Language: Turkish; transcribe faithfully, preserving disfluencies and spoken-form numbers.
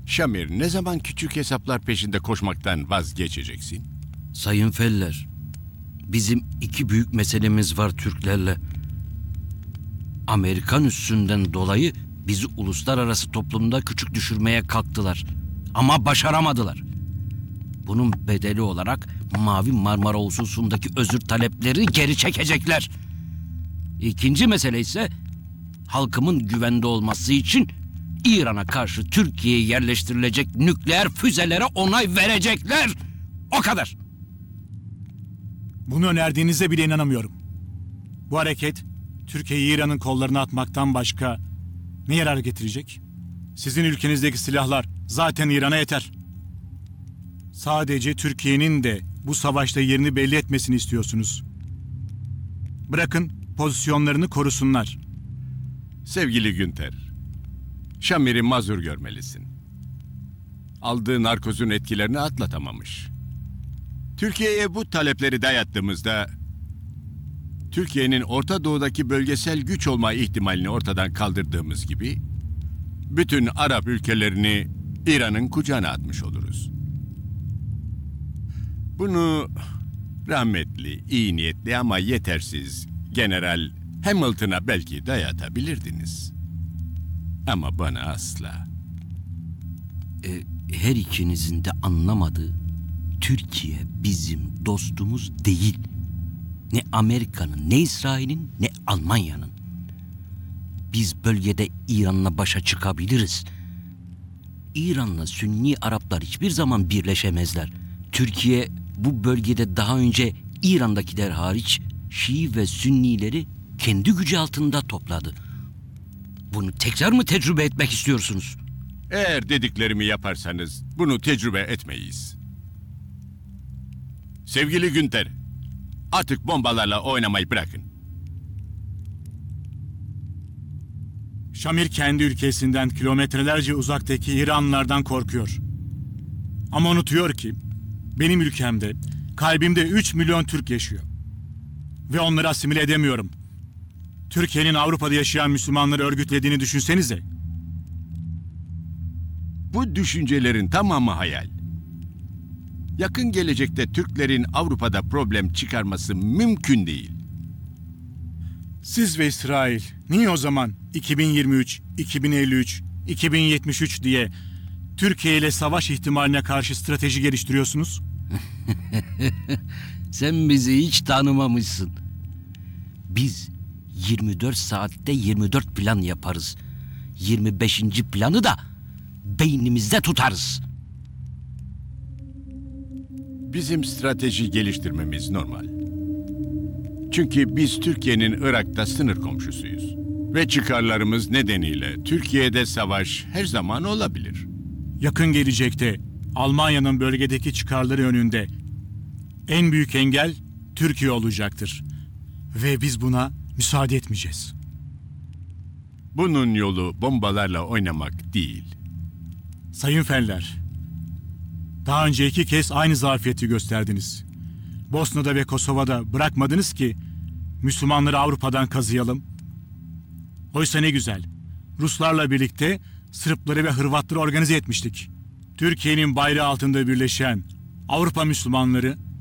Şamir, ne zaman küçük hesaplar peşinde koşmaktan vazgeçeceksin? Sayın Feller, bizim iki büyük meselemiz var Türklerle. Amerikan üssünden dolayı bizi uluslararası toplumda küçük düşürmeye kalktılar. Ama başaramadılar. Bunun bedeli olarak Mavi Marmara hususundaki özür talepleri geri çekecekler. İkinci mesele ise halkımın güvende olması için İran'a karşı Türkiye'ye yerleştirilecek nükleer füzelere onay verecekler. O kadar. Bunu önerdiğinize bile inanamıyorum. Bu hareket Türkiye'yi İran'ın kollarına atmaktan başka ne yarar getirecek? Sizin ülkenizdeki silahlar zaten İran'a yeter. Sadece Türkiye'nin de bu savaşta yerini belli etmesini istiyorsunuz. Bırakın pozisyonlarını korusunlar. Sevgili Günter, Şamir'i mazur görmelisin. Aldığı narkozun etkilerini atlatamamış. Türkiye'ye bu talepleri dayattığımızda Türkiye'nin Orta Doğu'daki bölgesel güç olma ihtimalini ortadan kaldırdığımız gibi bütün Arap ülkelerini İran'ın kucağına atmış oluruz. Bunu rahmetli, iyi niyetli ama yetersiz General Hamilton'a belki dayatabilirdiniz. Ama bana asla. E, her ikinizin de anlamadığı, Türkiye bizim dostumuz değil. Ne Amerika'nın, ne İsrail'in, ne Almanya'nın. Biz bölgede İran'la başa çıkabiliriz. İran'la Sünni Araplar hiçbir zaman birleşemezler. Türkiye bu bölgede daha önce İran'dakiler hariç Şii ve Sünnileri kendi gücü altında topladı. Bunu tekrar mı tecrübe etmek istiyorsunuz? Eğer dediklerimi yaparsanız bunu tecrübe etmeyiz. Sevgili Günter, artık bombalarla oynamayı bırakın. Şamir kendi ülkesinden kilometrelerce uzaktaki İranlılardan korkuyor. Ama unutuyor ki benim ülkemde, kalbimde üç milyon Türk yaşıyor. Ve onları asimile edemiyorum. Türkiye'nin Avrupa'da yaşayan Müslümanları örgütlediğini düşünsenize. Bu düşüncelerin tamamı hayal. Yakın gelecekte Türklerin Avrupa'da problem çıkarması mümkün değil. Siz ve İsrail niye o zaman iki bin yirmi üç, iki bin elli üç, iki bin yetmiş üç diye Türkiye ile savaş ihtimaline karşı strateji geliştiriyorsunuz? Sen bizi hiç tanımamışsın. Biz yirmi dört saatte yirmi dört plan yaparız. yirmi beşinci planı da beynimizde tutarız. Bizim strateji geliştirmemiz normal. Çünkü biz Türkiye'nin Irak'ta sınır komşusuyuz. Ve çıkarlarımız nedeniyle Türkiye'de savaş her zaman olabilir. Yakın gelecekte Almanya'nın bölgedeki çıkarları önünde en büyük engel Türkiye olacaktır. Ve biz buna müsaade etmeyeceğiz. Bunun yolu bombalarla oynamak değil. Sayın Feller, daha önce iki kez aynı zafiyeti gösterdiniz. Bosna'da ve Kosova'da bırakmadınız ki Müslümanları Avrupa'dan kazıyalım. Oysa ne güzel, Ruslarla birlikte Sırpları ve Hırvatları organize etmiştik. Türkiye'nin bayrağı altında birleşen Avrupa Müslümanları